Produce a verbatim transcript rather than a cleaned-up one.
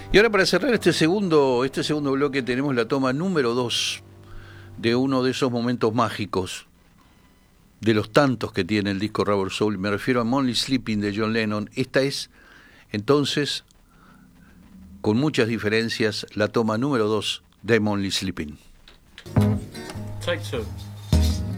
Y ahora para cerrar este segundo, este segundo bloque tenemos la toma número dos de uno de esos momentos mágicos, de los tantos que tiene el disco Rubber Soul. Me refiero a I'm Only Sleeping de John Lennon. Esta es, entonces, con muchas diferencias, la toma número dos de I'm Only Sleeping. Take two.